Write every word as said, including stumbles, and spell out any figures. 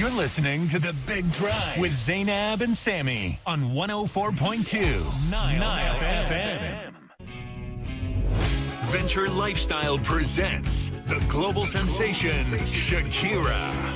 You're listening to The Big Drive with Zainab and Sammy on one oh four point two Nile, Nile F M. Venture Lifestyle presents the global sensation Shakira.